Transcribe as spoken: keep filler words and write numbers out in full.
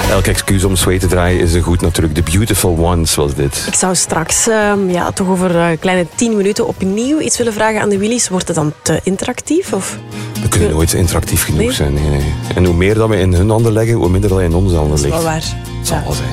Elk excuus om Sway te draaien is er goed natuurlijk. The Beautiful Ones was dit. Ik zou straks uh, ja, toch over uh, kleine tien minuten opnieuw iets willen vragen aan de Willys. Wordt het dan te interactief? Of? We kunnen nooit interactief genoeg nee? zijn. Nee, nee. En hoe meer dat we in hun handen leggen, hoe minder dat wij in onze handen Dat is ligt. wel waar. Het zal Ja. wel zijn.